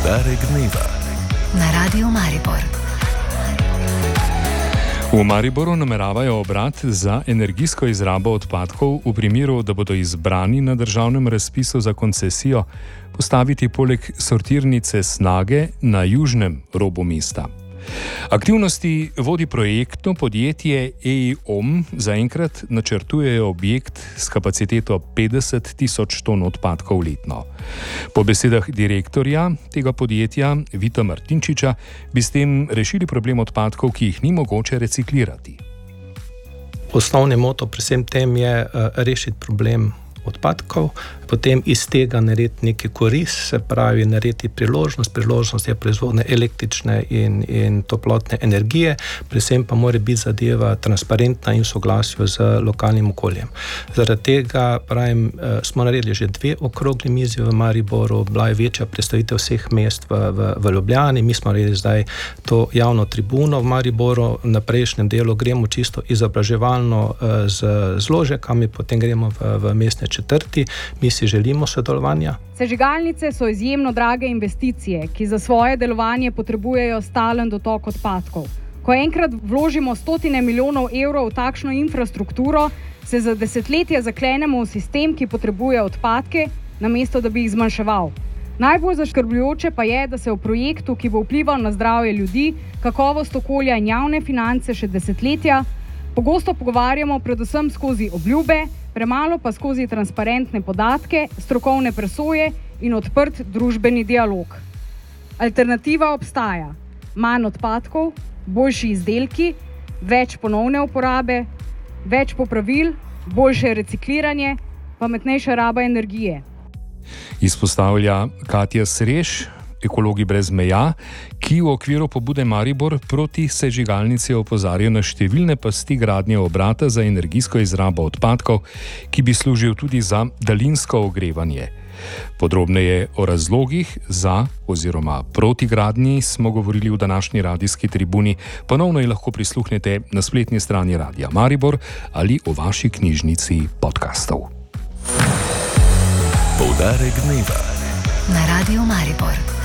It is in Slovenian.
Poudarek dneva na Radiu Maribor. V Mariboru nameravajo obrat za energijsko izrabo odpadkov v primeru, da bodo izbrani na državnem razpisu za koncesijo, postaviti poleg sortirnice Snage na južnem robu mesta. Aktivnosti vodi projektno podjetje EIOM, zaenkrat načrtujejo objekt s kapaciteto 50 tisoč ton odpadkov letno. Po besedah direktorja tega podjetja, Vita Martinčiča, bi s tem rešili problem odpadkov, ki jih ni mogoče reciklirati. Osnovni moto pri vsem tem je rešiti problem odpadkov, potem iz tega narediti neki korist, se pravi narediti priložnost. Priložnost je proizvodnja električne in toplotne energije, predvsem pa mora biti zadeva transparentna in v soglasju z lokalnim okoljem. Zaradi tega, pravim, smo naredili že 2 okrogli mizi v Mariboru, bila je večja predstavitev vseh mest v Ljubljani, mi smo naredili zdaj to javno tribuno v Mariboru, na prejšnjem delu gremo čisto izobraževalno z zložekami, potem gremo v mestne četrti. Mi si želimo sodelovanja. Sežigalnice so izjemno drage investicije, ki za svoje delovanje potrebujejo stalen dotok odpadkov. Ko enkrat vložimo 100 milijonov evrov v takšno infrastrukturo, se za desetletje zaklenemo v sistem, ki potrebuje odpadke, namesto da bi jih zmanjševal. Najbolj zaskrbljujoče pa je, da se v projektu, ki bo vplival na zdravje ljudi, kakovost okolja in javne finance še desetletja, pogosto pogovarjamo predvsem skozi obljube, premalo pa skozi transparentne podatke, strokovne presoje in odprt družbeni dialog. Alternativa obstaja. Manj odpadkov, boljši izdelki, več ponovne uporabe, več popravil, boljše recikliranje, pametnejša raba energije. Izpostavlja Katja Srež, Ekologi brez meja, ki v okviru pobude Maribor proti sežigalnici opozarja na številne pasti gradnje obrata za energijsko izrabo odpadkov, ki bi služil tudi za daljinsko ogrevanje. Podrobneje o razlogih za oziroma proti gradnji smo govorili v današnji radijski tribuni. Ponovno jo lahko prisluhnete na spletni strani Radia Maribor ali v vaši knjižnici podcastov. Poudarek dneva na Radiu Maribor.